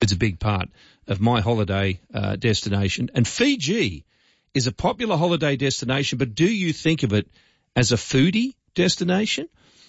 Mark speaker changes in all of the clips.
Speaker 1: It's a big part of my holiday destination. And Fiji is a popular holiday destination, but do you think of it as a foodie destination?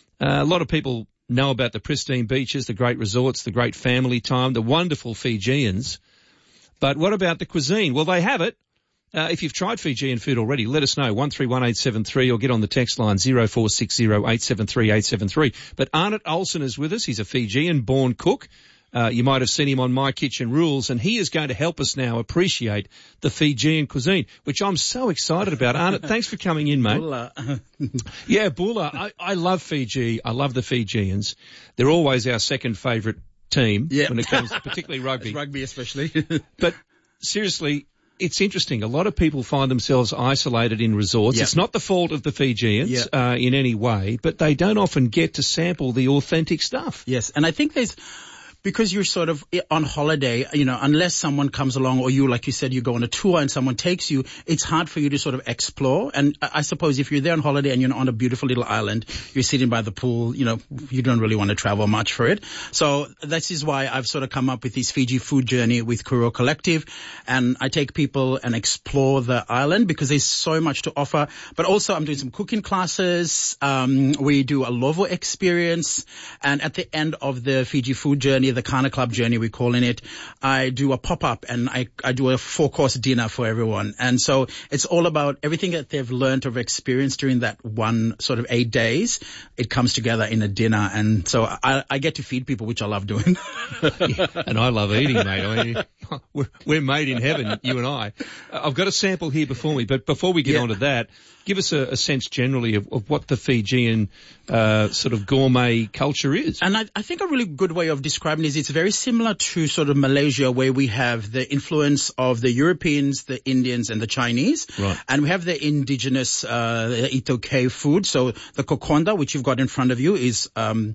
Speaker 1: A lot of people know about the pristine beaches, the great resorts, the great family time, the wonderful Fijians. But what about the cuisine? Well, they have it. If you've tried Fijian food already, let us know, 131873, or get on the text line 0460 873 873. But Arnott Olsen is with us. He's a Fijian-born cook. You might have seen him on My Kitchen Rules, and he is going to help us now appreciate the Fijian cuisine, which I'm so excited about. Arnott, thanks for coming in, mate.
Speaker 2: Bula.
Speaker 1: Yeah, Bula. I love Fiji. I love the Fijians. They're always our second favourite team when it comes to particularly rugby.
Speaker 2: Rugby especially.
Speaker 1: But seriously, it's interesting. A lot of people find themselves isolated in resorts.
Speaker 2: Yep.
Speaker 1: It's not the fault of the Fijians in any way, but they don't often get to sample the authentic stuff.
Speaker 2: Yes, and I think because you're sort of on holiday, unless someone comes along or you, like you said, you go on a tour and someone takes you, it's hard for you to sort of explore. And I suppose if you're there on holiday and you're on a beautiful little island, you're sitting by the pool, you don't really want to travel much for it. So this is why I've sort of come up with this Fiji food journey with Kuro Collective. And I take people and explore the island because there's so much to offer. But also I'm doing some cooking classes. We do a Lovo experience. And at the end of the Fiji food journey, the Kana Club journey, we're calling it, I do a pop-up and I do a 4-course dinner for everyone. And so it's all about everything that they've learned or experienced during that one sort of 8 days. It comes together in a dinner. And so I get to feed people, which I love doing.
Speaker 1: Yeah, and I love eating, mate. I mean, we're made in heaven, you and I. I've got a sample here before me, but before we get on to that, give us a sense generally of what the Fijian sort of gourmet culture is.
Speaker 2: And I think a really good way of describing it is it's very similar to sort of Malaysia, where we have the influence of the Europeans, the Indians, and the Chinese.
Speaker 1: Right.
Speaker 2: And we have the indigenous Itoke food. So the kokonda, which you've got in front of you, is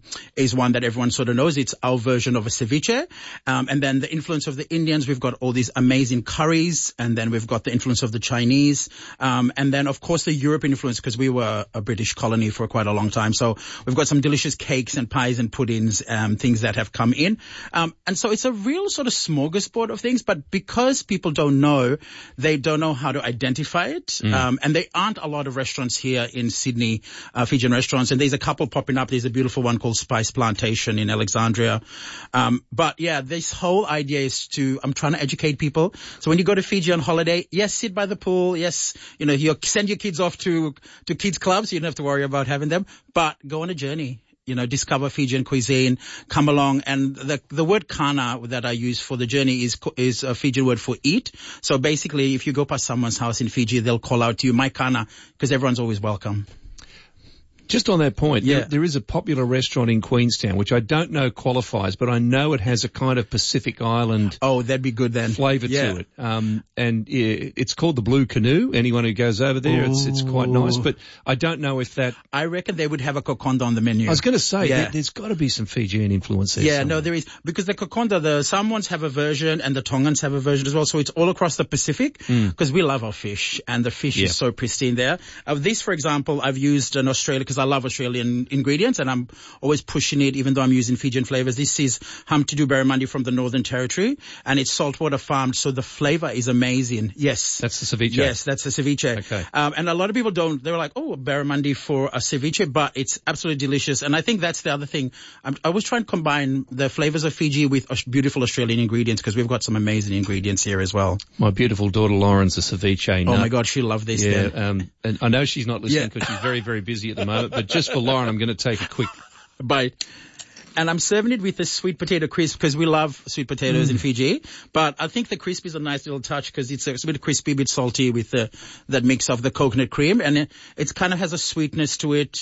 Speaker 2: one that everyone sort of knows. It's our version of a ceviche. And then the influence of the Indians, we've got all these amazing curries. And then we've got the influence of the Chinese. And then, of course, the European influence, because we were a British colony for quite a long time. So we've got some delicious cakes and pies and puddings, things that have come in. And so it's a real sort of smorgasbord of things, but because people don't know, they don't know how to identify it. And there aren't a lot of restaurants here in Sydney, Fijian restaurants. And there's a couple popping up. There's a beautiful one called Spice Plantation in Alexandria. But yeah, this whole idea is I'm trying to educate people. So when you go to Fiji on holiday, yes, sit by the pool. Yes, you send your kids off to kids clubs. You don't have to worry about having them, but go on a journey. Discover Fijian cuisine, come along. And the word kana that I use for the journey is a Fijian word for eat. So basically, if you go past someone's house in Fiji, they'll call out to you, "My kana," because everyone's always welcome.
Speaker 1: Just on that point, there is a popular restaurant in Queenstown, which I don't know qualifies, but I know it has a kind of Pacific Island
Speaker 2: that'd be good then.
Speaker 1: Flavour to it. And it's called the Blue Canoe. Anyone who goes over there, it's quite nice. But I don't know if that...
Speaker 2: I reckon they would have a kokonda on the menu.
Speaker 1: I was going to say, there's got to be some Fijian influence there.
Speaker 2: Yeah, no, there is. Because the kokonda, the Samoans have a version and the Tongans have a version as well. So it's all across the Pacific because we love our fish and the fish is so pristine there. This, for example, I've used in Australia because I love Australian ingredients and I'm always pushing it even though I'm using Fijian flavors. This is Humpty-Doo barramundi from the Northern Territory and it's saltwater farmed, so the flavor is amazing. Yes.
Speaker 1: That's the ceviche?
Speaker 2: Yes, that's the ceviche.
Speaker 1: Okay.
Speaker 2: And a lot of people they were like, barramundi for a ceviche, but it's absolutely delicious. And I think that's the other thing. I was trying to combine the flavors of Fiji with beautiful Australian ingredients because we've got some amazing ingredients here as well.
Speaker 1: My beautiful daughter Lauren's a ceviche nut.
Speaker 2: Oh my God, she'll love this.
Speaker 1: Yeah, and I know she's not listening because she's very, very busy at the moment, but just for Lauren, I'm going to take a quick
Speaker 2: bite. And I'm serving it with a sweet potato crisp because we love sweet potatoes in Fiji. But I think the crisp is a nice little touch because it's a bit crispy, a bit salty with that mix of the coconut cream. And it kind of has a sweetness to it.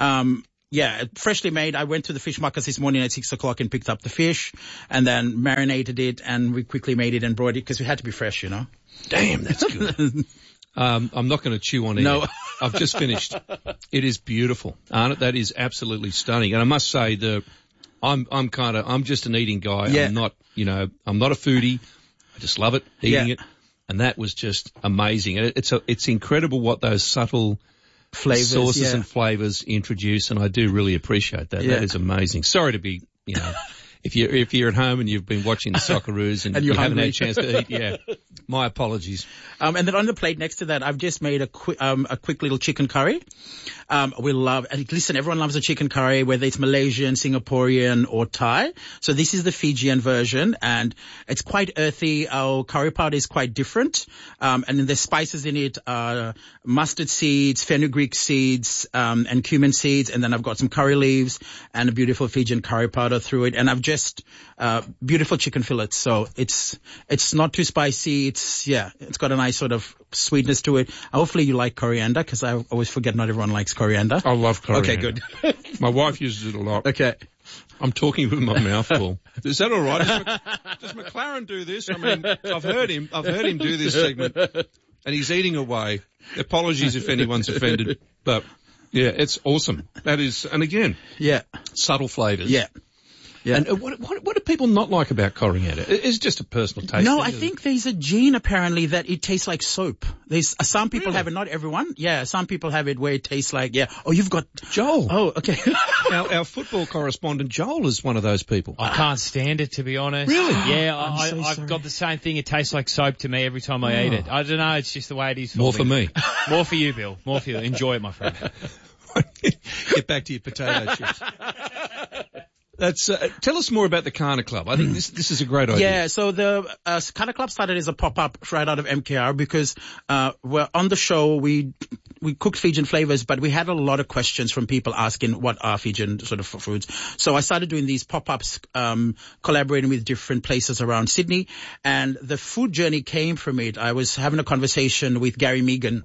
Speaker 2: Freshly made. I went to the fish market this morning at 6 o'clock and picked up the fish and then marinated it and we quickly made it and brought it because we had to be fresh,
Speaker 1: Damn, that's good. I'm not going to chew on it.
Speaker 2: No.
Speaker 1: I've just finished. It is beautiful. Arnott, that is absolutely stunning. And I must say I'm just an eating guy.
Speaker 2: Yeah.
Speaker 1: I'm not a foodie. I just love it, eating it. And that was just amazing. And it's incredible what those subtle
Speaker 2: flavors,
Speaker 1: sauces and flavors introduce. And I do really appreciate that.
Speaker 2: Yeah.
Speaker 1: That is amazing. Sorry to be, if you're at home and you've been watching the Socceroos and you haven't had a chance to eat, my apologies.
Speaker 2: And then on the plate next to that, I've just made a quick little chicken curry. Listen, everyone loves a chicken curry, whether it's Malaysian, Singaporean, or Thai. So this is the Fijian version, and it's quite earthy. Our curry powder is quite different. And then there's spices in it, mustard seeds, fenugreek seeds, and cumin seeds. And then I've got some curry leaves and a beautiful Fijian curry powder through it. And I've just, beautiful chicken fillets. So it's not too spicy. It's got a nice sort of sweetness to it. Hopefully you like coriander, because I always forget not everyone likes coriander.
Speaker 1: I love coriander.
Speaker 2: Okay, good.
Speaker 1: My wife uses it a lot.
Speaker 2: Okay.
Speaker 1: I'm talking with my mouth full. Is that all right? Does McLaren do this? I mean, I've heard him do this segment, and he's eating away. Apologies if anyone's offended, but yeah, it's awesome. That is, and again, subtle flavours.
Speaker 2: Yeah. Yeah.
Speaker 1: And what do people not like about coriander? It's just a personal taste.
Speaker 2: No, I think there's a gene apparently that it tastes like soap. There's some people have it, not everyone. Yeah, some people have it where it tastes like Oh, you've got
Speaker 1: Joel.
Speaker 2: Oh, okay.
Speaker 1: Our football correspondent Joel is one of those people.
Speaker 3: I can't stand it, to be honest.
Speaker 1: Really?
Speaker 3: Yeah,
Speaker 2: I've
Speaker 3: got the same thing. It tastes like soap to me every time I eat it. I don't know. It's just the way it is.
Speaker 1: More for me.
Speaker 3: More for you, Bill. More for you. Enjoy it, my friend.
Speaker 1: Get back to your potato chips. Tell us more about the Kana Club. I think this is a great idea.
Speaker 2: Yeah, so the Kana Club started as a pop-up right out of MKR because we're on the show, we cooked Fijian flavors, but we had a lot of questions from people asking what are Fijian sort of foods. So I started doing these pop-ups, collaborating with different places around Sydney, and the food journey came from it. I was having a conversation with Gary Megan,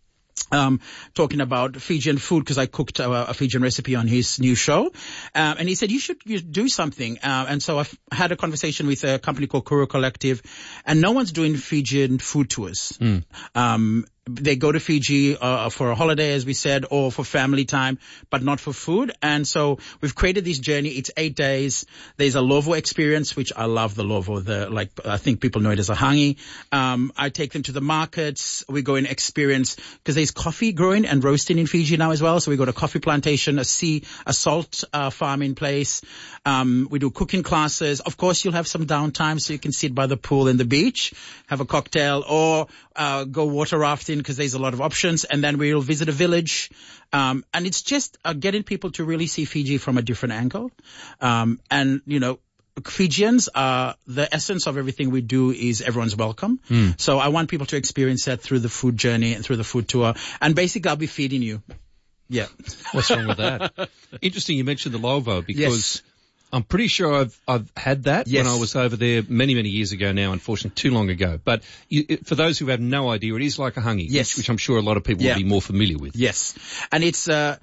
Speaker 2: talking about Fijian food, because I cooked a Fijian recipe on his new show. And he said, you should do something. And so I've had a conversation with a company called Kuro Collective, and no one's doing Fijian food tours. They go to Fiji for a holiday, as we said, or for family time, but not for food. And so we've created this journey. It's 8 days. There's a Lovo experience, which I love the Lovo. I think people know it as a hangi. I take them to the markets. We go and experience, because there's coffee growing and roasting in Fiji now as well. So we go to coffee plantation, a salt farming place. We do cooking classes. Of course, you'll have some downtime, so you can sit by the pool and the beach, have a cocktail, or go water rafting, because there's a lot of options. And then we'll visit a village. And it's just getting people to really see Fiji from a different angle. And, Fijians are, the essence of everything we do is everyone's welcome. So I want people to experience that through the food journey and through the food tour. And basically I'll be feeding you. Yeah.
Speaker 1: What's wrong with that? Interesting you mentioned the Lovo, because I'm pretty sure I've had that when I was over there many, many years ago now, unfortunately, too long ago. But for those who have no idea, it is like a hangi, which I'm sure a lot of people will be more familiar with.
Speaker 2: Yes. And it's, the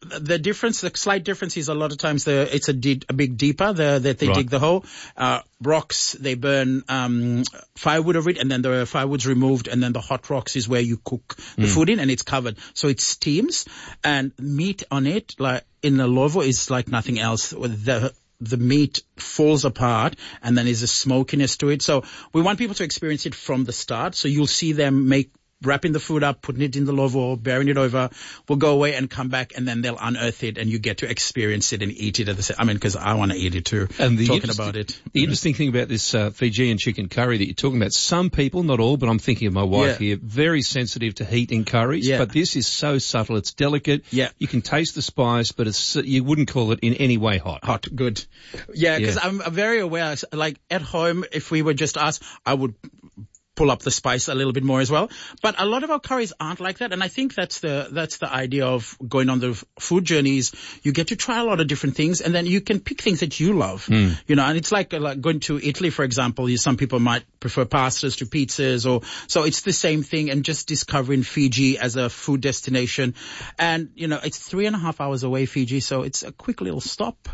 Speaker 2: slight difference is a lot of times it's a bit deeper, that they dig the hole. Rocks, they burn, firewood over it, and then the firewood's removed, and then the hot rocks is where you cook the food in, and it's covered. So it steams, and meat on it, like in the Lovo, is like nothing else. The meat falls apart, and then there's a smokiness to it. So we want people to experience it from the start. So you'll see them wrapping the food up, putting it in the Lovo, bearing it over. We'll go away and come back, and then they'll unearth it, and you get to experience it and eat it at the same. I mean, because I want to eat it too.
Speaker 1: And
Speaker 2: talking about it.
Speaker 1: The interesting thing about this Fijian chicken curry that you're talking about, some people, not all, but I'm thinking of my wife here, very sensitive to heat in curries. Yeah. But this is so subtle, it's delicate. Yeah. You can taste the spice, but you wouldn't call it in any way hot.
Speaker 2: Hot, good. Yeah, because I'm very aware. Like at home, if we were just us, I would pull up the spice a little bit more as well. But a lot of our curries aren't like that. And I think that's the idea of going on the food journeys. You get to try a lot of different things, and then you can pick things that you love. And it's like going to Italy, for example. Some people might prefer pastas to pizzas, so it's the same thing, and just discovering Fiji as a food destination. And, it's 3.5 hours away, Fiji, so it's a quick little stop.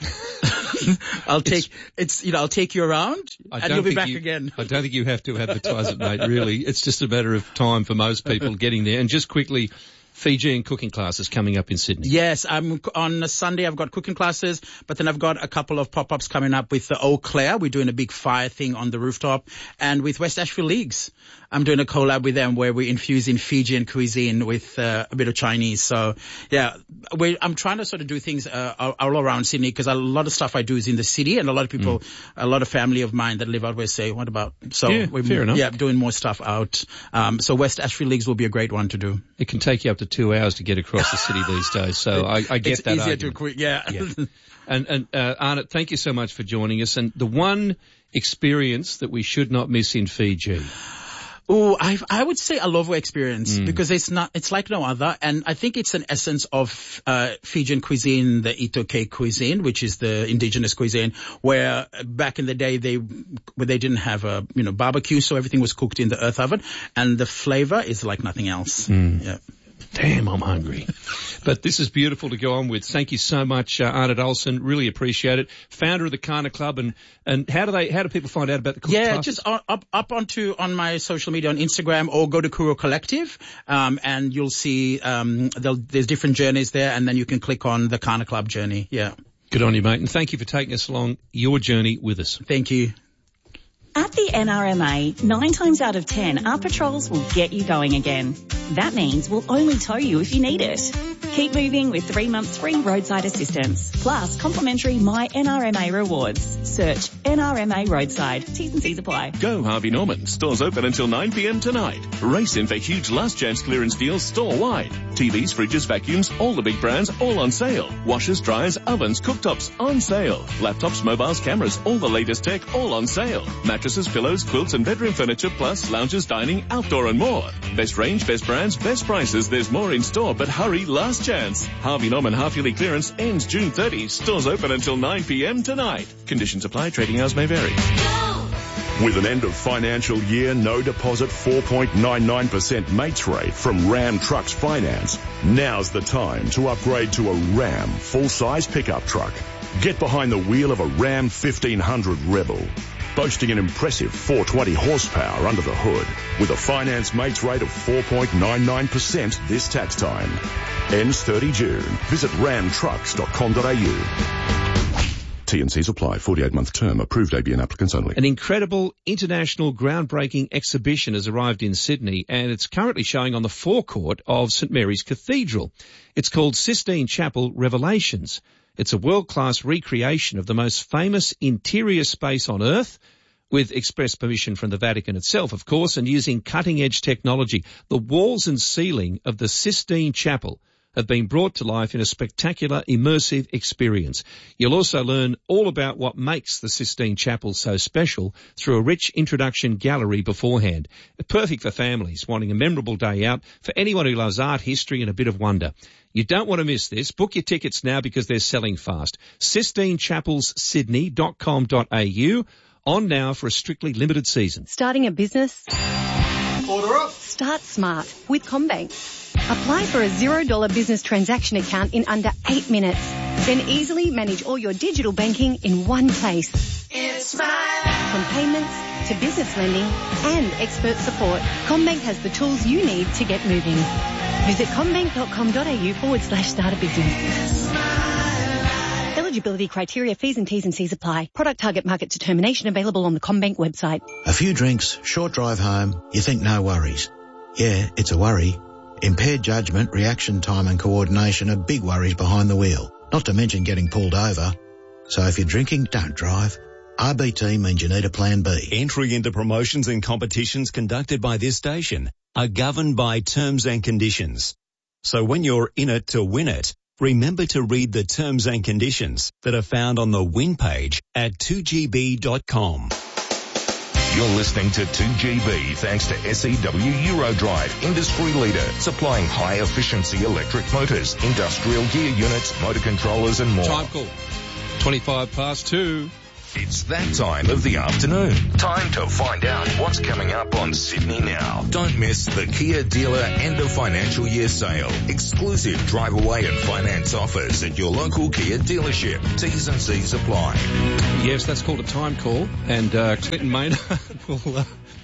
Speaker 2: I'll take you around, and you'll be back again.
Speaker 1: I don't think you have to advertise it, mate, really. It's just a matter of time for most people getting there. And just quickly, Fijian cooking classes coming up in Sydney. Yes,
Speaker 2: on a Sunday I've got cooking classes, but then I've got a couple of pop-ups coming up with the Eau Claire. We're doing a big fire thing on the rooftop, and with West Ashfield Leagues. I'm doing a collab with them where we're infusing Fijian cuisine with a bit of Chinese. So yeah, I'm trying to sort of do things all around Sydney, because a lot of stuff I do is in the city, and a lot of people, a lot of family of mine that live out west say, what about? So
Speaker 1: Yeah, fair enough.
Speaker 2: Yeah, doing more stuff out. So West Ashfield Leagues will be a great one to do.
Speaker 1: It can take you up to 2 hours to get across the city these days, so I get
Speaker 2: It's
Speaker 1: that
Speaker 2: easier
Speaker 1: argument.
Speaker 2: to quit. Yeah.
Speaker 1: And Arnott, thank you so much for joining us. And the one experience that we should not miss in Fiji.
Speaker 2: Oh, I would say a Lovo experience, because it's like no other. And I think it's an essence of, Fijian cuisine, the Itoke cuisine, which is the indigenous cuisine, where back in the day they didn't have barbecue, so everything was cooked in the earth oven, and the flavor is like nothing else. Yeah.
Speaker 1: Damn, I'm hungry. But this is beautiful to go on with. Thank you so much, Arnott Olsen. Really appreciate it. Founder of the Kana Club, and how do people find out about the classes?
Speaker 2: Just up on my social media on Instagram, or go to Kuro Collective, and you'll see there's different journeys there, and then you can click on the Kana Club journey. Yeah.
Speaker 1: Good on you, mate, and thank you for taking us along your journey with us.
Speaker 2: Thank you.
Speaker 4: At the NRMA, 9 times out of 10, our patrols will get you going again. That means we'll only tow you if you need it. Keep moving with 3 months free roadside assistance, plus complimentary My NRMA rewards. Search NRMA Roadside. T's and C's apply.
Speaker 5: Go Harvey Norman. Stores open until 9 p.m. tonight. Race in for huge last chance clearance deals store-wide. TVs, fridges, vacuums, all the big brands, all on sale. Washers, dryers, ovens, cooktops, on sale. Laptops, mobiles, cameras, all the latest tech, all on sale. Mattresses, pillows, quilts and bedroom furniture, plus lounges, dining, outdoor and more. Best range, best brands, best prices. There's more in store, but hurry, last chance. Harvey Norman half-yearly clearance ends June 30. Stores open until 9 p.m. tonight. Conditions apply. Trading hours may vary.
Speaker 6: With an end of financial year, no deposit 4.99% mates rate from Ram Trucks Finance, now's the time to upgrade to a Ram full-size pickup truck. Get behind the wheel of a Ram 1500 Rebel, boasting an impressive 420 horsepower under the hood, with a finance mates rate of 4.99% this tax time. Ends 30 June. Visit ramtrucks.com.au. T&Cs apply. 48-month term. Approved ABN applicants only.
Speaker 1: An incredible international groundbreaking exhibition has arrived in Sydney, and it's currently showing on the forecourt of St Mary's Cathedral. It's called Sistine Chapel Revelations. It's a world-class recreation of the most famous interior space on Earth, with express permission from the Vatican itself, of course, and using cutting-edge technology. The walls and ceiling of the Sistine Chapel have been brought to life in a spectacular, immersive experience. You'll also learn all about what makes the Sistine Chapel so special through a rich introduction gallery beforehand. Perfect for families wanting a memorable day out, for anyone who loves art, history and a bit of wonder. You don't want to miss this. Book your tickets now because they're selling fast. SistineChapelsSydney.com.au. On now for a strictly limited season.
Speaker 7: Starting a business?
Speaker 8: Order up.
Speaker 7: Start smart with CommBank. Apply for a $0 business transaction account in under 8 minutes. Then easily manage all your digital banking in one place.
Speaker 8: It's my life.
Speaker 7: From payments to business lending and expert support, CommBank has the tools you need to get moving. Visit commbank.com.au/start a business. Eligibility criteria, fees and T's and C's apply. Product target market determination available on the CommBank website.
Speaker 9: A few drinks, short drive home, you think no worries. Yeah, it's a worry. Impaired judgment, reaction time and coordination are big worries behind the wheel, not to mention getting pulled over. So if you're drinking, don't drive. RBT means you need a plan B.
Speaker 10: Entry into promotions and competitions conducted by this station are governed by terms and conditions. So when you're in it to win it, remember to read the terms and conditions that are found on the win page at 2gb.com.
Speaker 11: You're listening to 2GB thanks to SEW Eurodrive, industry leader, supplying high-efficiency electric motors, industrial gear units, motor controllers and more.
Speaker 1: Time call. 2.
Speaker 11: It's that time of the afternoon. Time to find out what's coming up on Sydney Now. Don't miss the Kia dealer end of financial year sale. Exclusive drive away and finance offers at your local Kia dealership. T's and C's apply.
Speaker 1: Yes, that's called a time call, and Clinton Maynard will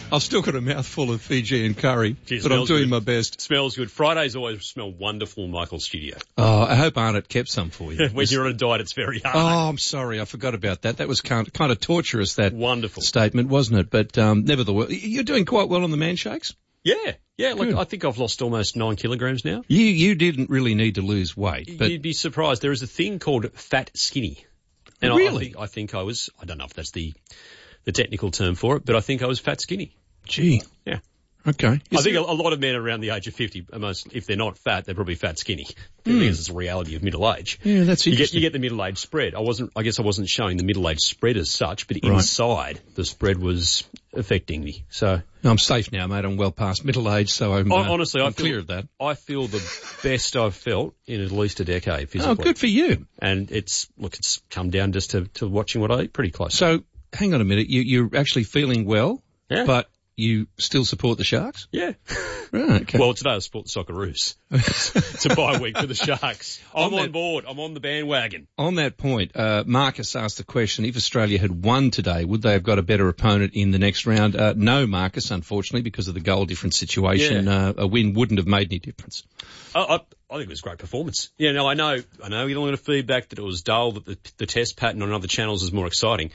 Speaker 1: I've still got a mouthful of Fijian curry, but I'm doing my best.
Speaker 12: Smells good. Fridays always smell wonderful in Michael's studio.
Speaker 1: Oh, I hope Arnott kept some for you.
Speaker 12: When you're on a diet, it's very hard.
Speaker 1: Oh, I'm sorry. I forgot about that. That was kind of torturous, that
Speaker 12: wonderful
Speaker 1: statement, wasn't it? But nevertheless, you're doing quite well on the man shakes.
Speaker 12: Yeah. Look, I think I've lost almost 9 kilograms now.
Speaker 1: You didn't really need to lose weight. But
Speaker 12: you'd be surprised. There is a thing called fat skinny. And
Speaker 1: really?
Speaker 12: I think I was, I don't know if that's the technical term for it, but I think I was fat skinny.
Speaker 1: Gee.
Speaker 12: Yeah.
Speaker 1: Okay.
Speaker 12: I think a lot of men around the age of 50, if they're not fat, they're probably fat skinny. Because it's a reality of middle age.
Speaker 1: Yeah, that's interesting.
Speaker 12: You get the middle age spread. I guess I wasn't showing the middle age spread as such, but inside the spread was affecting me. So
Speaker 1: I'm safe now, mate. I'm well past middle age, so I'm
Speaker 12: honestly,
Speaker 1: I'm clear of that.
Speaker 12: I feel the best I've felt in at least a decade physically.
Speaker 1: Oh, good for you.
Speaker 12: And it's come down just to watching what I eat pretty close.
Speaker 1: So hang on a minute. You're actually feeling well, but you still support the Sharks?
Speaker 12: Yeah.
Speaker 1: Right, okay.
Speaker 12: Well, today I support the Socceroos. It's a bye week for the Sharks. I'm on board. I'm on the bandwagon.
Speaker 1: On that point, Marcus asked the question, if Australia had won today, would they have got a better opponent in the next round? No, Marcus, unfortunately, because of the goal difference situation. A win wouldn't have made any difference.
Speaker 12: I think it was a great performance. Yeah, no, I know you don't want to feedback that it was dull, that the test pattern on other channels is more exciting.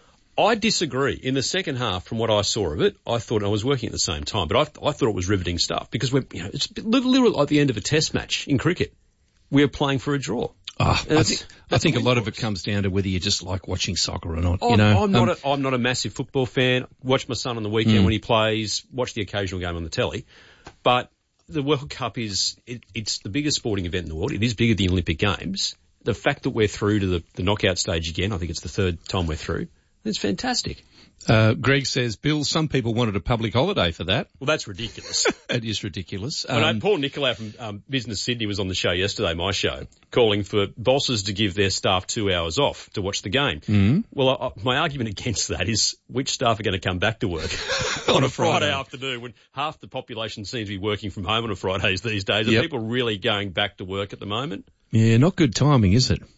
Speaker 12: I disagree. In the second half, from what I saw of it, I thought I was working at the same time, but I thought it was riveting stuff because it's literally like the end of a test match in cricket. We're playing for a draw.
Speaker 1: I think a lot of it comes down to whether you just like watching soccer or not.
Speaker 12: I'm not a massive football fan. Watch my son on the weekend when he plays. Watch the occasional game on the telly, but the World Cup it's the biggest sporting event in the world. It is bigger than the Olympic Games. The fact that we're through to the knockout stage again, I think it's the third time we're through. It's fantastic.
Speaker 1: Greg says, Bill, some people wanted a public holiday for that.
Speaker 12: Well, that's ridiculous.
Speaker 1: It is ridiculous.
Speaker 12: Paul Nicolau from Business Sydney was on the show yesterday, my show, calling for bosses to give their staff 2 hours off to watch the game.
Speaker 1: Mm-hmm.
Speaker 12: Well, my argument against that is which staff are going to come back to work on a Friday afternoon when half the population seems to be working from home on a Fridays these days. Are people really going back to work at the moment?
Speaker 1: Yeah, not good timing, is it?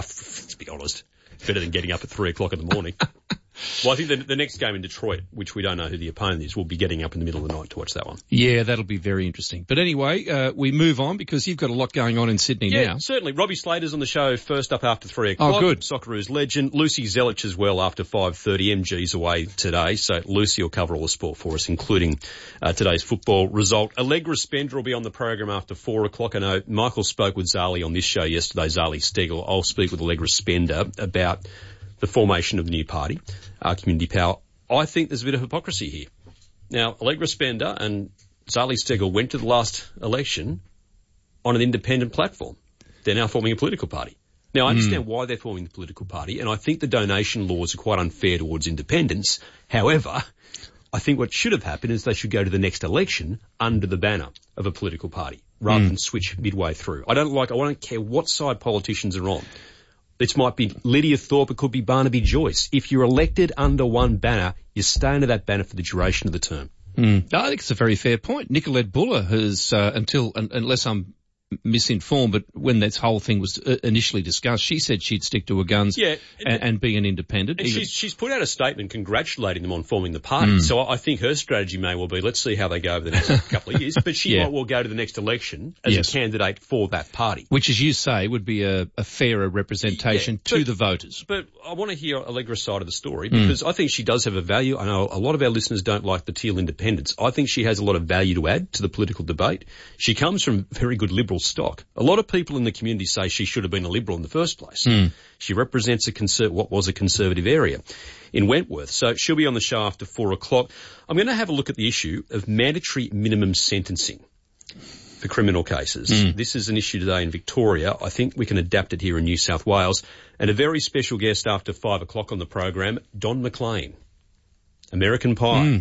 Speaker 12: To be honest. Better than getting up at 3 o'clock in the morning. Well, I think the next game in Detroit, which we don't know who the opponent is, we'll be getting up in the middle of the night to watch that one.
Speaker 1: Yeah, that'll be very interesting. But anyway, we move on because you've got a lot going on in Sydney now.
Speaker 12: Yeah, certainly. Robbie Slater's on the show first up after 3 o'clock.
Speaker 1: Oh, good.
Speaker 12: Socceroos legend. Lucy Zelich as well after 5:30. MG's away today, so Lucy will cover all the sport for us, including today's football result. Allegra Spender will be on the program after 4 o'clock. I know Michael spoke with Zali on this show yesterday, Zali Stegel. I'll speak with Allegra Spender about the formation of the new party, Community Power. I think there's a bit of hypocrisy here. Now, Allegra Spender and Zali Stegel went to the last election on an independent platform. They're now forming a political party. Now, I understand why they're forming the political party, and I think the donation laws are quite unfair towards independents. However, I think what should have happened is they should go to the next election under the banner of a political party rather than switch midway through. I don't care what side politicians are on. It might be Lydia Thorpe, it could be Barnaby Joyce. If you're elected under one banner, you stay under that banner for the duration of the term.
Speaker 1: I think it's a very fair point. Nicolette Buller has, unless I'm misinformed, but when that whole thing was initially discussed, she said she'd stick to her guns and be an independent.
Speaker 12: And she's put out a statement congratulating them on forming the party. So I think her strategy may well be, let's see how they go over the next couple of years, but she might well go to the next election as a candidate for that party.
Speaker 1: Which, as you say, would be a fairer representation to the voters.
Speaker 12: But I want to hear Allegra's side of the story because I think she does have a value. I know a lot of our listeners don't like the teal independents. I think she has a lot of value to add to the political debate. She comes from very good Liberal stock. A lot of people in the community say she should have been a Liberal in the first place. She represents what was a Conservative area in Wentworth. So she'll be on the show after 4 o'clock. I'm going to have a look at the issue of mandatory minimum sentencing for criminal cases. This is an issue today in Victoria. I think we can adapt it here in New South Wales. And a very special guest after 5 o'clock on the program, Don McLean. American Pie.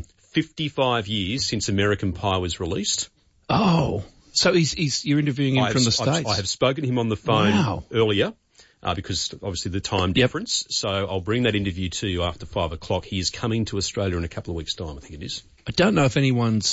Speaker 12: 55 years since American Pie was released.
Speaker 1: Oh. So you're interviewing him from the States?
Speaker 12: I have spoken to him on the phone earlier because obviously the time difference. So I'll bring that interview to you after 5 o'clock. He is coming to Australia in a couple of weeks' time, I think it is.
Speaker 1: I don't know if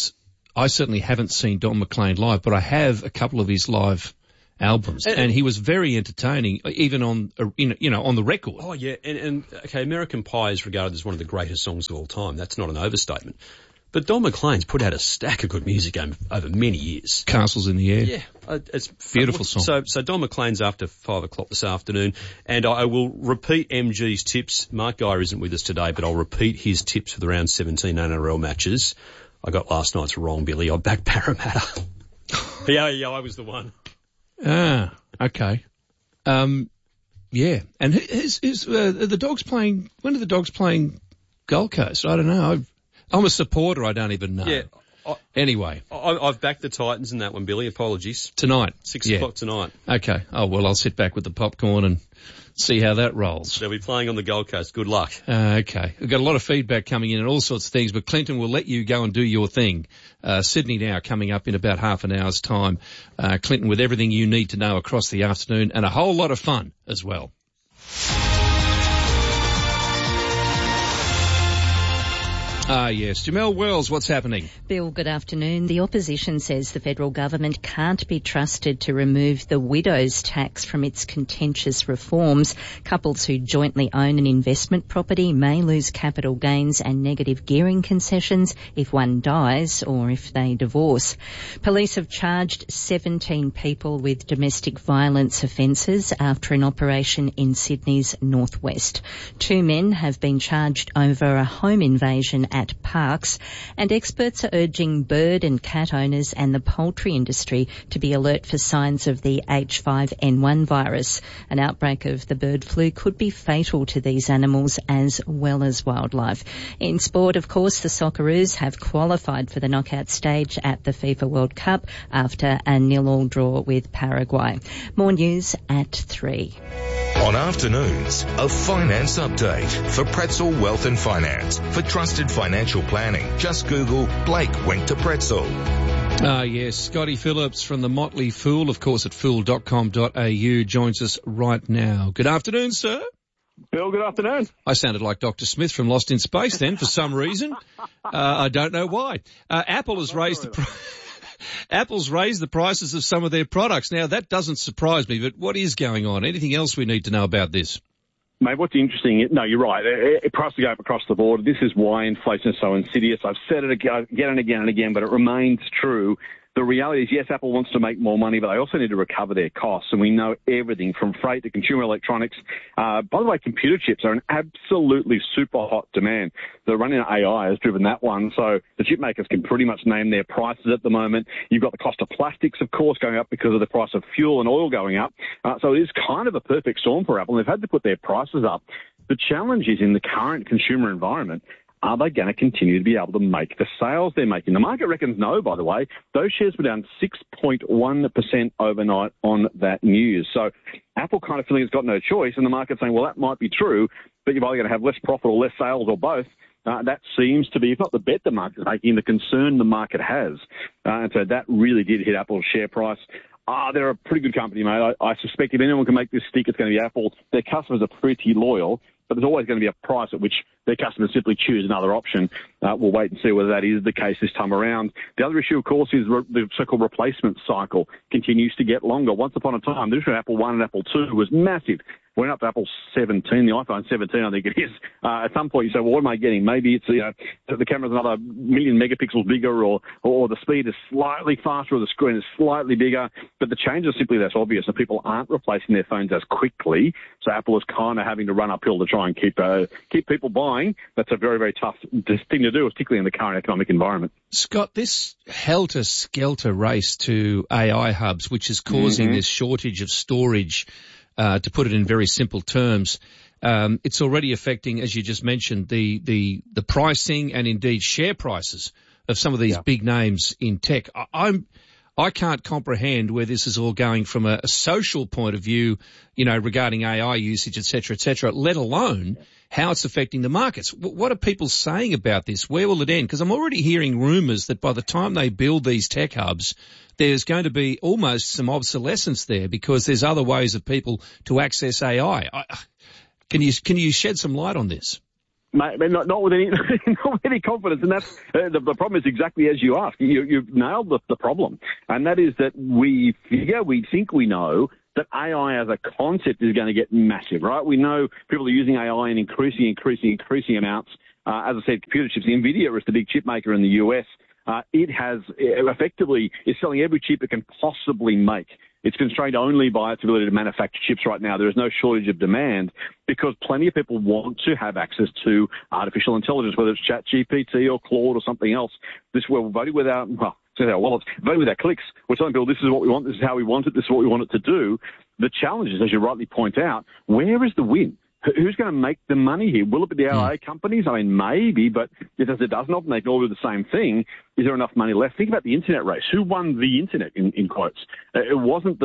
Speaker 1: I certainly haven't seen Don McLean live, but I have a couple of his live albums, and he was very entertaining, even on the record.
Speaker 12: Oh yeah, and okay, American Pie is regarded as one of the greatest songs of all time. That's not an overstatement. But Don McLean's put out a stack of good music over many years.
Speaker 1: Castles in the Air.
Speaker 12: Yeah. It's
Speaker 1: beautiful song.
Speaker 12: So Don McLean's after 5 o'clock this afternoon, and I will repeat MG's tips. Mark Geyer isn't with us today, but I'll repeat his tips for the round 17 NRL matches. I got last night's wrong, Billy. I backed Parramatta. Yeah, I was the one.
Speaker 1: Ah, okay. Yeah. And are the Dogs playing, when are the Dogs playing Gold Coast? I don't know. I'm a supporter. I don't even know.
Speaker 12: Yeah.
Speaker 1: Anyway.
Speaker 12: I've backed the Titans in that one, Billy. Apologies.
Speaker 1: Tonight.
Speaker 12: 6 o'clock tonight.
Speaker 1: Okay. Oh, well, I'll sit back with the popcorn and see how that rolls.
Speaker 12: They'll be playing on the Gold Coast. Good luck.
Speaker 1: Okay. We've got a lot of feedback coming in and all sorts of things, but Clinton will let you go and do your thing. Sydney now coming up in about half an hour's time. Clinton with everything you need to know across the afternoon and a whole lot of fun as well. Yes. Jamelle Wells, what's happening?
Speaker 13: Bill, good afternoon. The opposition says the federal government can't be trusted to remove the widow's tax from its contentious reforms. Couples who jointly own an investment property may lose capital gains and negative gearing concessions if one dies or if they divorce. Police have charged 17 people with domestic violence offences after an operation in Sydney's northwest. 2 men have been charged over a home invasion at parks, and experts are urging bird and cat owners and the poultry industry to be alert for signs of the H5N1 virus. An outbreak of the bird flu could be fatal to these animals as well as wildlife. In sport, of course, the Socceroos have qualified for the knockout stage at the FIFA World Cup after a 0-0 draw with Paraguay. More news at 3.
Speaker 11: On afternoons, a finance update for Pretzel Wealth and Finance. For trusted financial planning, just Google Blake went to Pretzel.
Speaker 1: Yes, Scotty Phillips from the Motley Fool, of course at fool.com.au, joins us right now. Good afternoon, sir.
Speaker 14: Bill, good afternoon.
Speaker 1: I sounded like Dr. Smith from Lost in Space then for some reason. I don't know why. Apple has raised Apple's raised the prices of some of their products. Now, that doesn't surprise me, but what is going on? Anything else we need to know about this?
Speaker 14: Mate, what's interesting, no, you're right. Prices go up across the board. This is why inflation is so insidious. I've said it again and again and again, but it remains true. The reality is, yes, Apple wants to make more money, but they also need to recover their costs. And we know everything from freight to consumer electronics. By the way, computer chips are an absolutely super hot demand. The running of AI has driven that one. So the chip makers can pretty much name their prices at the moment. You've got the cost of plastics, of course, going up because of the price of fuel and oil going up. So it is kind of a perfect storm for Apple. They've had to put their prices up. The challenge is in the current consumer environment. Are they going to continue to be able to make the sales they're making? The market reckons no, by the way. Those shares were down 6.1% overnight on that news. So Apple kind of feeling it's got no choice, and the market's saying, well, that might be true, but you're either going to have less profit or less sales or both. That seems to be, if not the bet the market's making, the concern the market has. And so that really did hit Apple's share price. They're a pretty good company, mate. I suspect if anyone can make this stick, it's going to be Apple. Their customers are pretty loyal, but there's always going to be a price at which their customers simply choose another option. We'll wait and see whether that is the case this time around. The other issue, of course, is the so-called replacement cycle continues to get longer. Once upon a time, the difference between Apple I and Apple II was massive. Went up to Apple 17, the iPhone 17, I think it is. At some point, you say, well, what am I getting? Maybe it's, the camera's another million megapixels bigger, or the speed is slightly faster, or the screen is slightly bigger. But the change is simply less obvious, and people aren't replacing their phones as quickly. So Apple is kind of having to run uphill to try and keep people buying. That's a very, very tough thing to do, particularly in the current economic environment.
Speaker 1: Scott, this helter-skelter race to AI hubs, which is causing this shortage of storage, to put it in very simple terms, it's already affecting, as you just mentioned, the pricing and indeed share prices of some of these big names in tech. I can't comprehend where this is all going from a social point of view, regarding AI usage, et cetera, let alone how it's affecting the markets. What are people saying about this? Where will it end? Because I'm already hearing rumours that by the time they build these tech hubs, there's going to be almost some obsolescence there because there's other ways of people to access AI. Can you shed some light on this?
Speaker 14: Mate, not with any confidence, and that's the problem is exactly as you ask. You've nailed the problem, and that is that we think we know that AI as a concept is going to get massive, right? We know people are using AI in increasing amounts. As I said, computer chips. NVIDIA is the big chip maker in the US. It has effectively is selling every chip it can possibly make. It's constrained only by its ability to manufacture chips right now. There is no shortage of demand because plenty of people want to have access to artificial intelligence, whether it's ChatGPT or Claude or something else. This is where we're voting with our, voting with our clicks. We're telling people this is what we want, this is how we want it, this is what we want it to do. The challenge is, as you rightly point out, where is the win? Who's going to make the money here? Will it be the AI companies? I mean, maybe, but it does not. They can all do the same thing. Is there enough money left? Think about the internet race. Who won the internet in quotes? It wasn't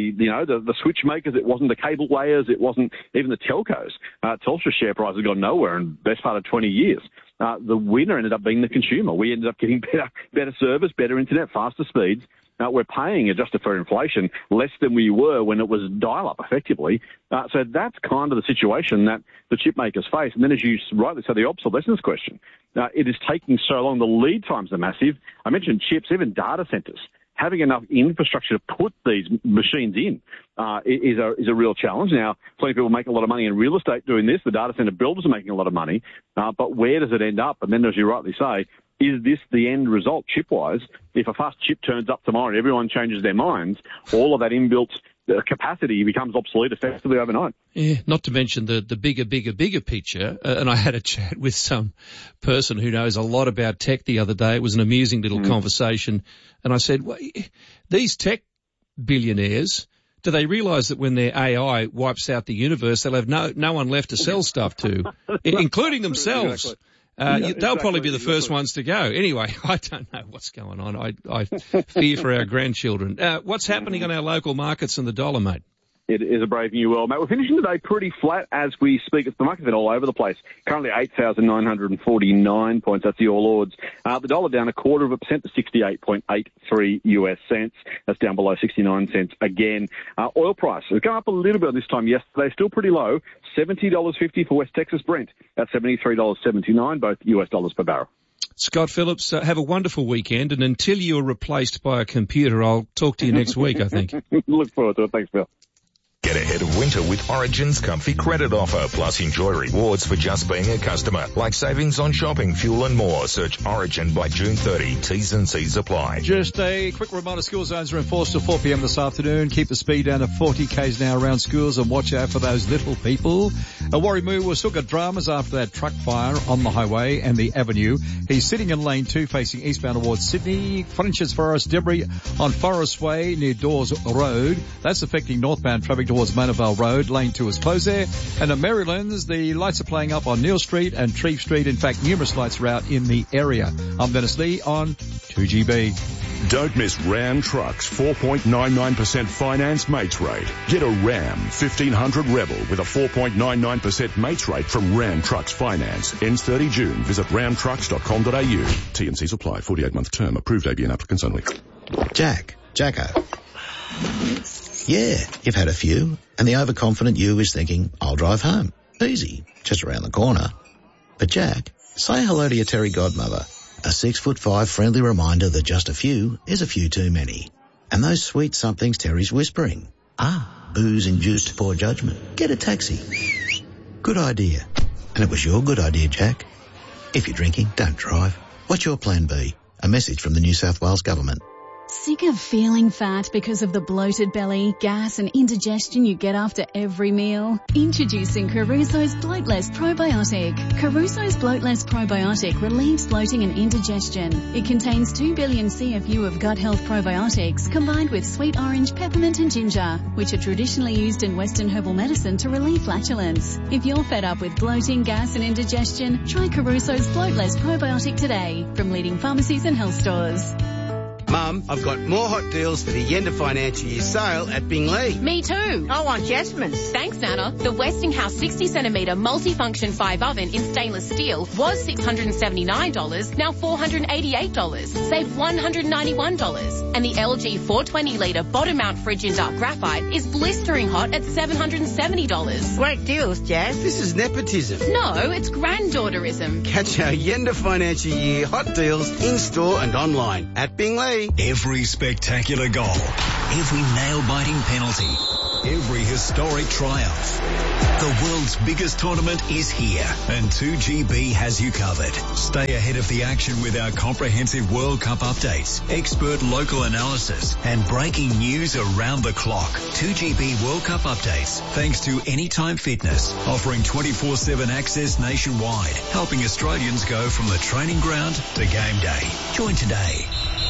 Speaker 14: the switch makers. It wasn't the cable layers. It wasn't even the telcos. Telstra's share price has gone nowhere in the best part of 20 years. The winner ended up being the consumer. We ended up getting better service, better internet, faster speeds. We're paying, adjusted for inflation, less than we were when it was dial-up, effectively. So that's kind of the situation that the chip makers face. And then, as you rightly said, the obsolescence question. It is taking so long. The lead times are massive. I mentioned chips, even data centers. Having enough infrastructure to put these machines in is a real challenge. Now, plenty of people make a lot of money in real estate doing this. The data center builders are making a lot of money. But where does it end up? And then, as you rightly say, is this the end result chip-wise? If a fast chip turns up tomorrow and everyone changes their minds, all of that inbuilt capacity becomes obsolete effectively overnight.
Speaker 1: Yeah, not to mention the bigger picture. And I had a chat with some person who knows a lot about tech the other day. It was an amusing little conversation. And I said, well, these tech billionaires, do they realise that when their AI wipes out the universe, they'll have no one left to sell stuff to, including themselves? Exactly. They'll probably be the first ones to go. Anyway, I don't know what's going on. I fear for our grandchildren. What's happening on our local markets and the dollar, mate?
Speaker 14: It is a brave new world, mate. We're finishing today pretty flat as we speak. The market's been all over the place. Currently 8,949 points. That's the All Ords. The dollar down 0.25% to 68.83 US cents. That's down below 69 cents again. Oil price has gone up a little bit this time yesterday. Still pretty low. $70.50 for West Texas Brent. That's $73.79, both US dollars per barrel.
Speaker 1: Scott Phillips, have a wonderful weekend. And until you're replaced by a computer, I'll talk to you next week, I think.
Speaker 14: Look forward to it. Thanks, Bill.
Speaker 11: Get ahead of winter with Origin's comfy credit offer, plus enjoy rewards for just being a customer, like savings on shopping, fuel and more. Search Origin by June 30. T's and C's apply.
Speaker 15: Just a quick reminder, school zones are enforced till 4 p.m. this afternoon. Keep the speed down to 40 k's an hour around schools and watch out for those little people. Warrimoo, we've still got dramas after that truck fire on the highway and the avenue. He's sitting in lane 2 facing eastbound towards Sydney. French's Forest debris on Forest Way near Dawes Road. That's affecting northbound traffic towards Mona Vale Road. Lane 2 is closed there. And at Marylands, the lights are playing up on Neil Street and Treef Street. In fact, numerous lights are out in the area. I'm Dennis Lee on 2GB.
Speaker 6: Don't miss Ram Trucks 4.99% finance mates rate. Get a Ram 1500 Rebel with a 4.99% mates rate from Ram Trucks Finance. Ends 30 June. Visit ramtrucks.com.au. T&Cs apply. 48-month term. Approved ABN applicants only.
Speaker 9: Jacko. Yeah, you've had a few, and the overconfident you is thinking, I'll drive home. Easy, just around the corner. But Jack, say hello to your Terry godmother. A 6'5" friendly reminder that just a few is a few too many. And those sweet somethings Terry's whispering. Booze-induced poor judgment. Get a taxi. Good idea. And it was your good idea, Jack. If you're drinking, don't drive. What's your plan B? A message from the New South Wales Government.
Speaker 16: Sick of feeling fat because of the bloated belly, gas and indigestion you get after every meal? Introducing Caruso's Bloatless Probiotic. Caruso's Bloatless Probiotic relieves bloating and indigestion. It contains 2 billion CFU of gut health probiotics combined with sweet orange, peppermint and ginger, which are traditionally used in Western herbal medicine to relieve flatulence. If you're fed up with bloating, gas and indigestion, try Caruso's Bloatless Probiotic today from leading pharmacies and health stores.
Speaker 17: Mum, I've got more hot deals for the end of financial year sale at Binglee.
Speaker 18: Me too. I want Jasmine's. Thanks, Nana. The Westinghouse 60cm multifunction 5 oven in stainless steel was $679, now $488. Save $191. And the LG 420 litre bottom mount fridge in dark graphite is blistering hot at $770.
Speaker 17: Great deals, Jazz. This is nepotism.
Speaker 18: No, it's granddaughterism.
Speaker 17: Catch our end of financial year hot deals in store and online at Binglee.
Speaker 19: Every spectacular goal, every nail-biting penalty,
Speaker 10: every historic triumph. The world's biggest tournament is here, and 2GB has you covered. Stay ahead of the action with our comprehensive World Cup updates, expert local analysis, and breaking news around the clock. 2GB World Cup updates, thanks to Anytime Fitness, offering 24/7 access nationwide, helping Australians go from the training ground to game day. Join today.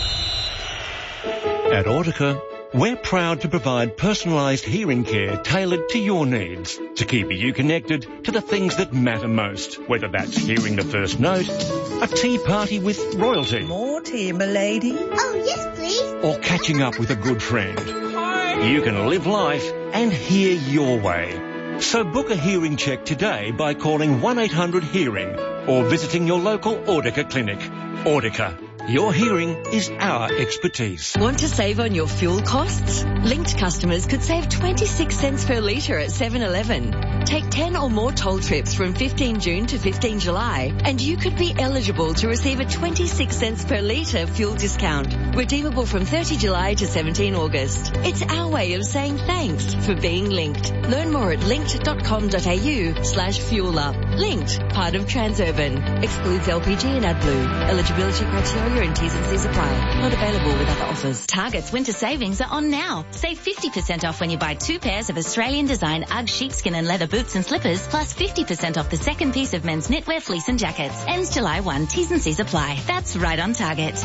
Speaker 19: At Audica, we're proud to provide personalised hearing care tailored to your needs to keep you connected to the things that matter most, whether that's hearing the first note, a tea party with royalty.
Speaker 20: More tea, milady.
Speaker 21: Oh, yes, please.
Speaker 19: Or catching up with a good friend. Hi. You can live life and hear your way. So book a hearing check today by calling 1-800-HEARING or visiting your local Audica clinic. Audica. Your hearing is our expertise.
Speaker 22: Want to save on your fuel costs? Linked customers could save 26 cents per litre at 7-Eleven. Take 10 or more toll trips from 15 June to 15 July and you could be eligible to receive a 26 cents per litre fuel discount. Redeemable from 30 July to 17 August. It's our way of saying thanks for being linked. Learn more at linked.com.au/fuelup. Linked, part of Transurban. Excludes LPG and AdBlue. Eligibility criteria and T's and C's apply. Not available with other offers.
Speaker 23: Target's winter savings are on now. Save 50% off when you buy 2 pairs of Australian design UGG sheepskin and leather boots and slippers, plus 50% off the second piece of men's knitwear, fleece and jackets. Ends July 1. T's and C's apply. That's right on target.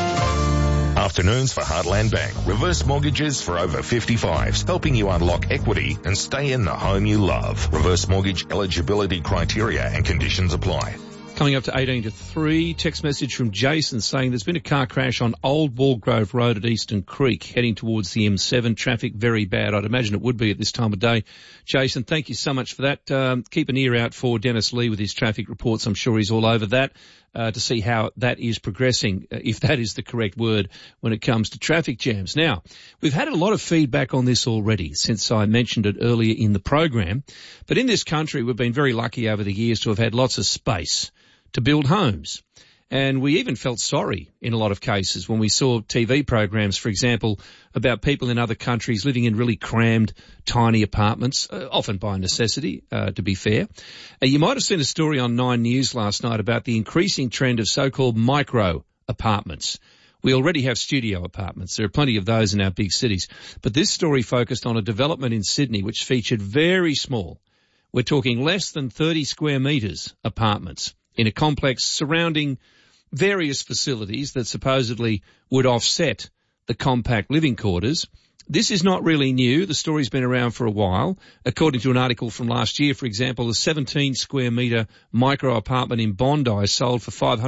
Speaker 11: Afternoons for Heartland Bank. Reverse mortgages for over 55s, helping you unlock equity and stay in the home you love. Reverse mortgage eligibility criteria and conditions apply.
Speaker 1: Coming up to 18 to 3, text message from Jason saying there's been a car crash on Old Walgrove Road at Eastern Creek heading towards the M7. Traffic very bad. I'd imagine it would be at this time of day. Jason, thank you so much for that. Keep an ear out for Dennis Lee with his traffic reports. I'm sure he's all over that to see how that is progressing, if that is the correct word when it comes to traffic jams. Now, we've had a lot of feedback on this already since I mentioned it earlier in the program. But in this country, we've been very lucky over the years to have had lots of space to build homes. And we even felt sorry in a lot of cases when we saw TV programs, for example, about people in other countries living in really crammed, tiny apartments, often by necessity, to be fair. You might have seen a story on 9 News last night about the increasing trend of so-called micro apartments. We already have studio apartments. There are plenty of those in our big cities. But this story focused on a development in Sydney which featured very small, we're talking less than 30 square metres apartments, in a complex surrounding various facilities that supposedly would offset the compact living quarters. This is not really new. The story's been around for a while. According to an article from last year, for example, a 17 square metre micro apartment in Bondi sold for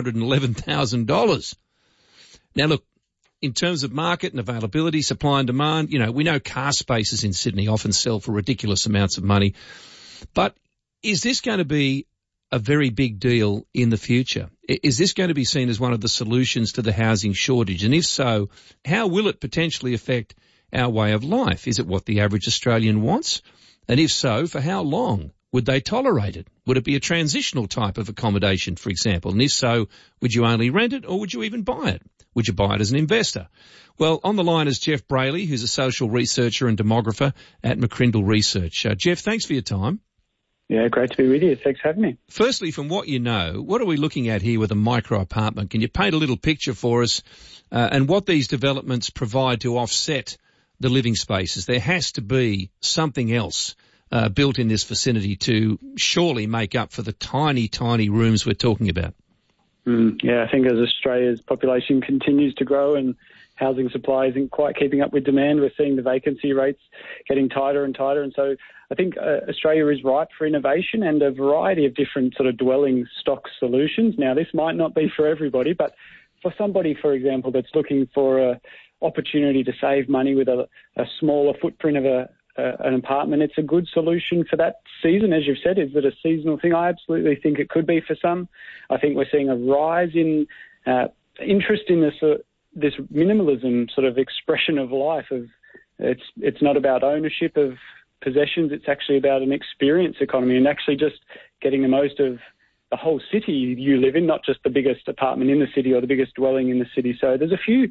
Speaker 1: $511,000. Now look, in terms of market and availability, supply and demand, you know, we know car spaces in Sydney often sell for ridiculous amounts of money. But is this going to be a very big deal in the future? Is this going to be seen as one of the solutions to the housing shortage? And if so, how will it potentially affect our way of life? Is it what the average Australian wants? And if so, for how long would they tolerate it? Would it be a transitional type of accommodation, for example? And if so, would you only rent it or would you even buy it? Would you buy it as an investor? Well, on the line is Jeff Brayley, who's a social researcher and demographer at McCrindle Research. Jeff, thanks for your time.
Speaker 24: Yeah, great to be with you. Thanks for having me.
Speaker 1: Firstly, from what you know, what are we looking at here with a micro apartment? Can you paint a little picture for us and what these developments provide to offset the living spaces? There has to be something else built in this vicinity to surely make up for the tiny, tiny rooms we're talking about.
Speaker 24: Yeah, I think as Australia's population continues to grow and housing supply isn't quite keeping up with demand, we're seeing the vacancy rates getting tighter and tighter. And so I think Australia is ripe for innovation and a variety of different sort of dwelling stock solutions. Now, this might not be for everybody, but for somebody, for example, that's looking for an opportunity to save money with a smaller footprint of an apartment, it's a good solution for that season. As you've said, is it a seasonal thing? I absolutely think it could be for some. I think we're seeing a rise in interest in this minimalism sort of expression of life. Of it's not about ownership of possessions, it's actually about an experience economy and actually just getting the most of the whole city you live in, not just the biggest apartment in the city or the biggest dwelling in the city. So there's a few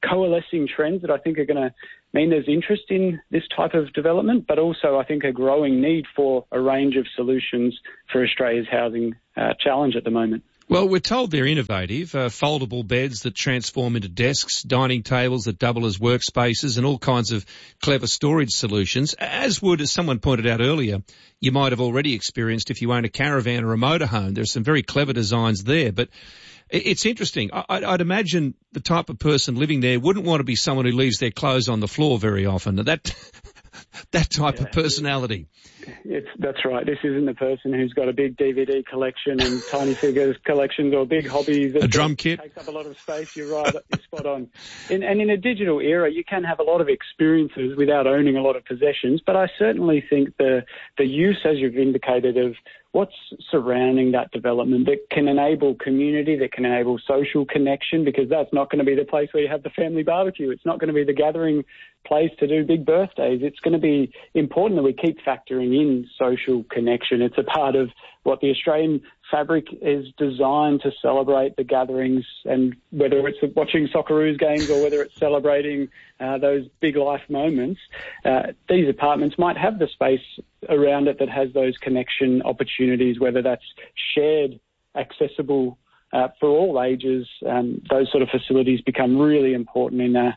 Speaker 24: coalescing trends that I think are going to mean there's interest in this type of development, but also I think a growing need for a range of solutions for Australia's housing challenge at the moment.
Speaker 1: Well, we're told they're innovative, foldable beds that transform into desks, dining tables that double as workspaces, and all kinds of clever storage solutions, as would, as someone pointed out earlier, you might have already experienced if you own a caravan or a motorhome. There's some very clever designs there, but it's interesting. I'd imagine the type of person living there wouldn't want to be someone who leaves their clothes on the floor very often. That type of personality.
Speaker 24: That's right. This isn't the person who's got a big DVD collection and tiny figures collections or big hobbies.
Speaker 1: A drum kit.
Speaker 24: Takes up a lot of space. You're right. You're spot on. And in a digital era, you can have a lot of experiences without owning a lot of possessions. But I certainly think the use, as you've indicated, of what's surrounding that development that can enable community, that can enable social connection, because that's not going to be the place where you have the family barbecue. It's not going to be the gathering place to do big birthdays. It's going to be important that we keep factoring in social connection. It's a part of what the Australian fabric is designed to celebrate, the gatherings, and whether it's watching Socceroos games or whether it's celebrating those big life moments, these apartments might have the space around it that has those connection opportunities, whether that's shared, accessible for all ages. Those sort of facilities become really important in an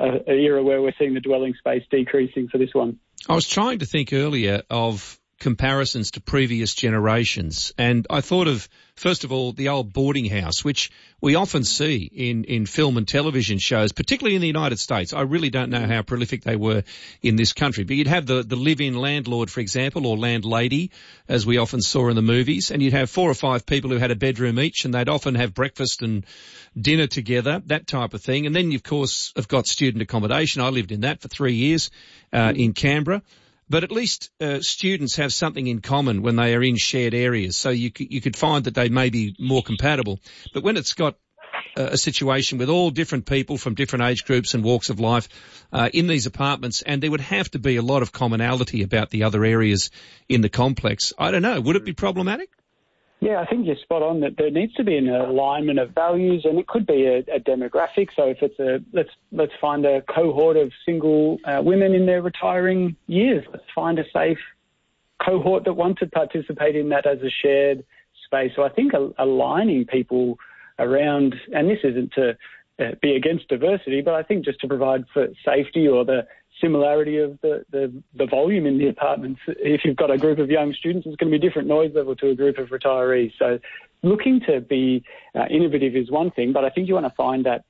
Speaker 24: era where we're seeing the dwelling space decreasing for this one.
Speaker 1: I was trying to think earlier of comparisons to previous generations, and I thought of, first of all, the old boarding house, which we often see in film and television shows, particularly in the United States. I really don't know how prolific they were in this country, but you'd have the live-in landlord, for example, or landlady, as we often saw in the movies, and you'd have 4 or 5 people who had a bedroom each, and they'd often have breakfast and dinner together, that type of thing. And then you, of course, have got student accommodation. I lived in that for 3 years in Canberra. But at least students have something in common when they are in shared areas, so you could find that they may be more compatible. But when it's got a situation with all different people from different age groups and walks of life in these apartments, and there would have to be a lot of commonality about the other areas in the complex, I don't know, would it be problematic?
Speaker 24: Yeah, I think you're spot on that there needs to be an alignment of values, and it could be a demographic. So if it's let's find a cohort of single women in their retiring years. Let's find a safe cohort that want to participate in that as a shared space. So I think aligning people around, and this isn't to be against diversity, but I think just to provide for safety or the similarity of the volume in the apartments. If you've got a group of young students, it's going to be different noise level to a group of retirees. So looking to be innovative is one thing, but I think you want to find that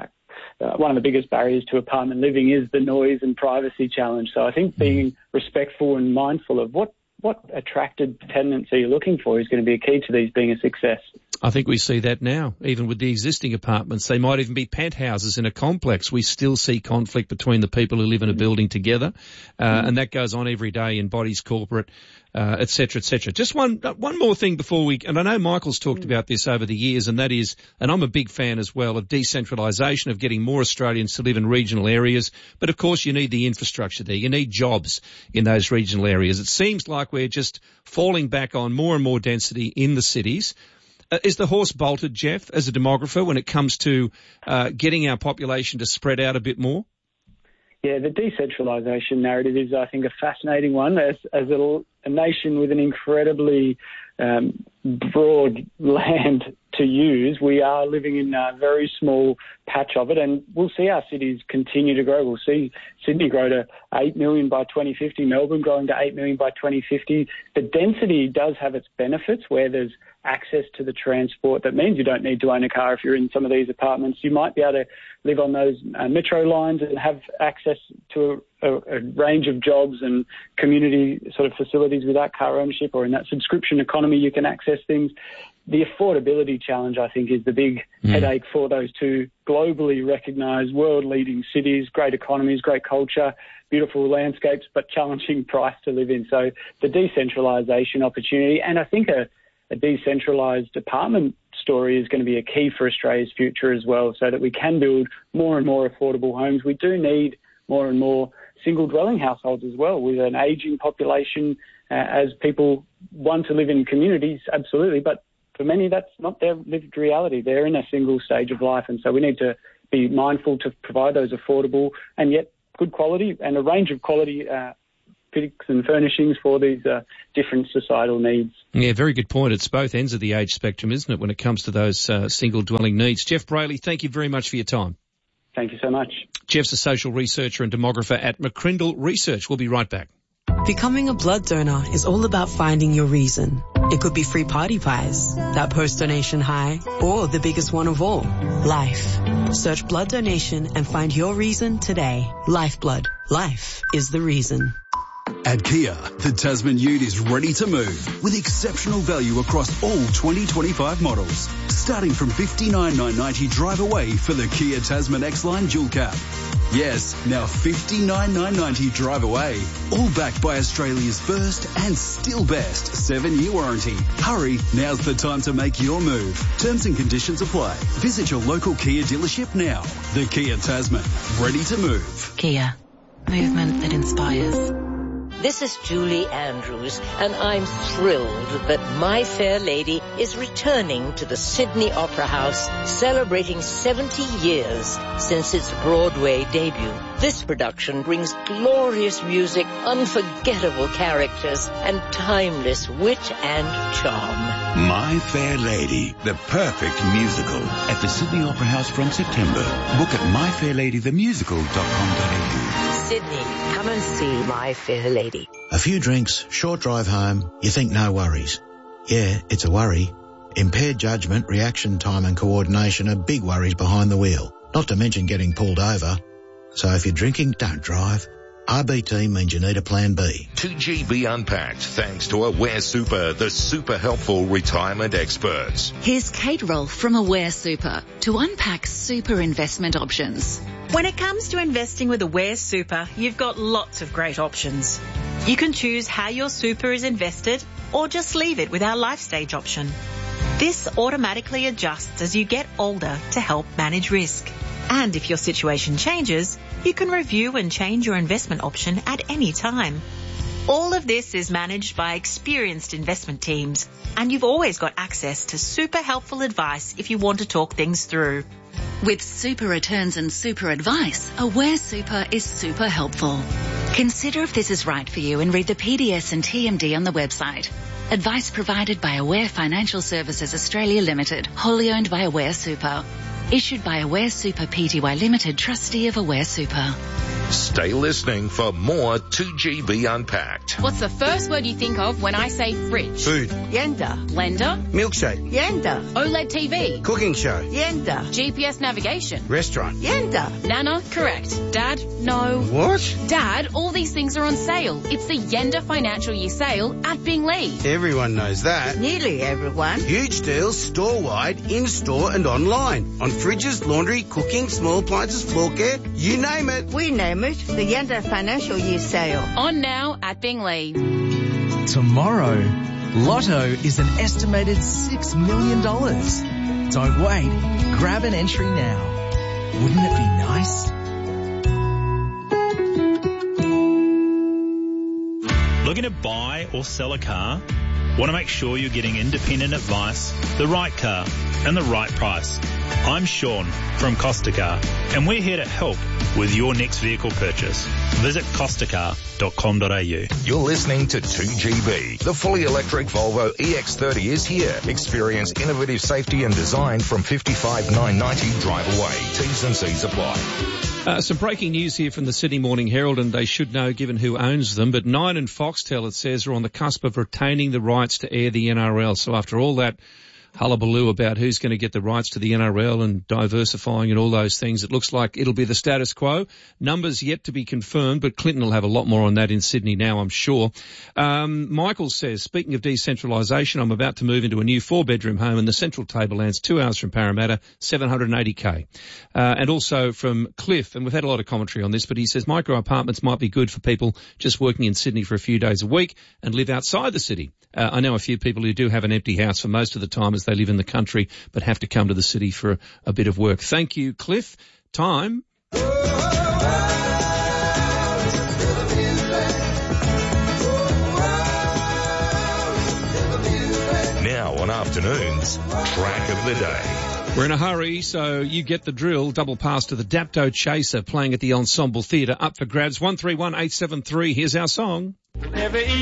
Speaker 24: one of the biggest barriers to apartment living is the noise and privacy challenge. So I think being respectful and mindful of what attracted tenants are you looking for is going to be a key to these being a success.
Speaker 1: I think we see that now, even with the existing apartments. They might even be penthouses in a complex. We still see conflict between the people who live in a building together, and that goes on every day in bodies corporate, et cetera, et cetera. Just one more thing before and I know Michael's talked about this over the years, and that is, and I'm a big fan as well, of decentralisation, of getting more Australians to live in regional areas. But of course you need the infrastructure there. You need jobs in those regional areas. It seems like we're just falling back on more and more density in the cities. Is the horse bolted, Jeff, as a demographer, when it comes to getting our population to spread out a bit more?
Speaker 24: Yeah, the decentralisation narrative is, I think, a fascinating one. As a nation with an incredibly broad land to use, we are living in a very small patch of it, and we'll see our cities continue to grow. We'll see Sydney grow to 8 million by 2050, Melbourne growing to 8 million by 2050. The density does have its benefits where there's access to the transport. That means you don't need to own a car if you're in some of these apartments. You might be able to live on those metro lines and have access to a range of jobs and community sort of facilities without car ownership, or in that subscription economy you can access things. The affordability challenge, I think, is the big headache for those two globally recognised world-leading cities, great economies, great culture, beautiful landscapes, but challenging price to live in. So the decentralisation opportunity, and I think a decentralised apartment story is going to be a key for Australia's future as well, so that we can build more and more affordable homes. We do need more and more single dwelling households as well, with an ageing population as people want to live in communities, absolutely, but for many that's not their lived reality. They're in a single stage of life, and so we need to be mindful to provide those affordable and yet good quality and a range of quality fittings and furnishings for these different societal needs.
Speaker 1: Yeah, very good point. It's both ends of the age spectrum, isn't it, when it comes to those single dwelling needs. Jeff Brayley, thank you very much for your time.
Speaker 24: Thank you so much.
Speaker 1: Jeff's a social researcher and demographer at McCrindle Research. We'll be right back.
Speaker 2: Becoming a blood donor is all about finding your reason. It could be free party pies, that post-donation high, or the biggest one of all, life. Search blood donation and find your reason today. Lifeblood. Life is the reason.
Speaker 3: At Kia, the Tasman Ute is ready to move with exceptional value across all 2025 models. Starting from $59,990 drive away for the Kia Tasman X-Line Dual Cab. Yes, now $59,990 drive away. All backed by Australia's first and still best 7-year warranty. Hurry, now's the time to make your move. Terms and conditions apply. Visit your local Kia dealership now. The Kia Tasman, ready to move.
Speaker 22: Kia, movement that inspires.
Speaker 20: This is Julie Andrews, and I'm thrilled that My Fair Lady is returning to the Sydney Opera House, celebrating 70 years since its Broadway debut. This production brings glorious music, unforgettable characters, and timeless wit and charm.
Speaker 21: My Fair Lady, the perfect musical, at the Sydney Opera House from September. Book at myfairladythemusical.com.au.
Speaker 20: Sydney, come and see My Fair Lady.
Speaker 9: A few drinks, short drive home, you think no worries. Yeah, it's a worry. Impaired judgment, reaction time and coordination are big worries behind the wheel, not to mention getting pulled over. So if you're drinking, don't drive. RBT means you need a plan B.
Speaker 11: 2GB Unpacked, thanks to Aware Super, the super helpful retirement experts.
Speaker 25: Here's Kate Rolfe from Aware Super to unpack super investment options.
Speaker 26: When it comes to investing with Aware Super, you've got lots of great options. You can choose how your super is invested or just leave it with our life stage option. This automatically adjusts as you get older to help manage risk. And if your situation changes, you can review and change your investment option at any time. All of this is managed by experienced investment teams, and you've always got access to super helpful advice if you want to talk things through.
Speaker 25: With super returns and super advice, Aware Super is super helpful. Consider if this is right for you and read the PDS and TMD on the website. Advice provided by Aware Financial Services Australia Limited, wholly owned by Aware Super. Issued by Aware Super Pty Limited, trustee of Aware Super.
Speaker 11: Stay listening for more 2GB Unpacked.
Speaker 18: What's the first word you think of when I say fridge?
Speaker 17: Food.
Speaker 18: Yenda. Blender.
Speaker 17: Milkshake.
Speaker 18: Yenda. OLED TV.
Speaker 17: Cooking show.
Speaker 18: Yenda. GPS navigation.
Speaker 17: Restaurant.
Speaker 18: Yenda. Nana, correct. Dad, no.
Speaker 17: What?
Speaker 18: Dad, all these things are on sale. It's the Yenda Financial Year Sale at Binglee.
Speaker 17: Everyone knows that.
Speaker 26: Nearly everyone.
Speaker 17: Huge deals store-wide, in-store and online. On fridges, laundry, cooking, small appliances, floor care, you name it.
Speaker 26: We name it the Yenda Financial Year Sale.
Speaker 18: On now at Binglee.
Speaker 27: Tomorrow, Lotto is an estimated $6 million. Don't wait. Grab an entry now. Wouldn't it be nice?
Speaker 28: Looking to buy or sell a car? Want to make sure you're getting independent advice, the right car, and the right price? I'm Sean from Costacar, and we're here to help with your next vehicle purchase. Visit costacar.com.au.
Speaker 11: You're listening to 2GB. The fully electric Volvo EX30 is here. Experience innovative safety and design from $55,990 drive away. T's and C's apply.
Speaker 1: Some breaking news here from the Sydney Morning Herald, and they should know given who owns them, but Nine and Foxtel, it says, are on the cusp of retaining the rights to air the NRL. So after all that hullabaloo about who's going to get the rights to the NRL and diversifying and all those things, it looks like it'll be the status quo. Numbers yet to be confirmed, but Clinton will have a lot more on that in Sydney now, I'm sure. Michael says, speaking of decentralisation, I'm about to move into a new 4-bedroom home in the Central Tablelands, 2 hours from Parramatta, $780K. And also from Cliff, and we've had a lot of commentary on this, but he says micro apartments might be good for people just working in Sydney for a few days a week and live outside the city. I know a few people who do have an empty house for most of the time as they live in the country, but have to come to the city for a bit of work. Thank you, Cliff. Time.
Speaker 11: Now on afternoons, track of the day.
Speaker 1: We're in a hurry, so you get the drill. Double pass to the Dapto Chaser playing at the Ensemble Theatre. Up for grabs. 131873. Here's our song.
Speaker 4: Never